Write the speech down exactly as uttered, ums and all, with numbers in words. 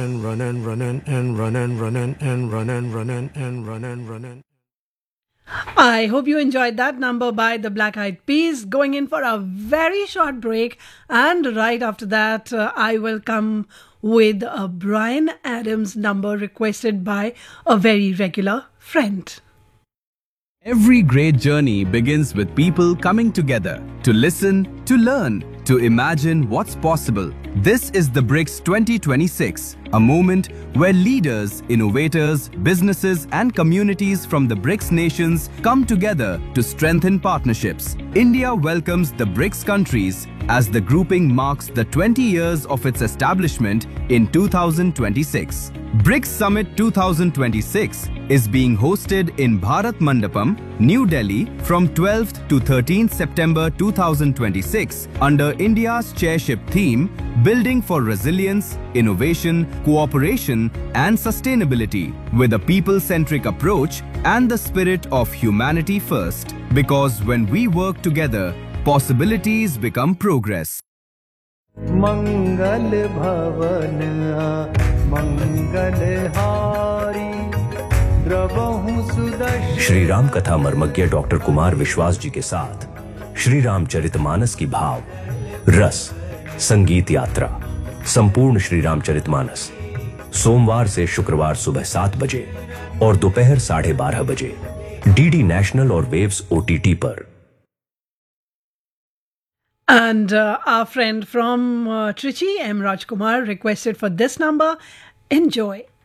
and run and run and and run and run and and run and run and and run and run and. I hope you enjoyed that number by the Black Eyed Peas. Going in for a very short break, and right after that, uh, I will come with a Bryan Adams number requested by a very regular friend. Every great journey begins with people coming together to listen, to learn, to imagine what's possible. This is the BRICS twenty twenty-six, a moment where leaders, innovators, businesses and communities from the BRICS nations come together to strengthen partnerships. India welcomes the BRICS countries as the grouping marks the twenty years of its establishment in two thousand twenty-six. BRICS Summit twenty twenty-six is being hosted in Bharat Mandapam, New Delhi from twelfth to thirteenth September two thousand twenty-six under India's chairship theme Building for Resilience, Innovation, Cooperation and Sustainability with a people-centric approach and the spirit of humanity first. Because when we work together, possibilities become progress. मंगल भवन मंगल हारी द्रवहु सुदर्शन। श्री राम कथा मर्मज्ञ doctor Kumar विश्वास जी के साथ श्री रामचरितमानस की भाव रस संगीत यात्रा संपूर्ण श्री रामचरितमानस सोमवार से शुक्रवार सुबह सात बजे और दोपहर साढ़े बारह बजे डीडी नेशनल और वेव्स ओटीटी पर। And uh, our friend from uh, Trichy, M. Rajkumar, requested for this number. Enjoy.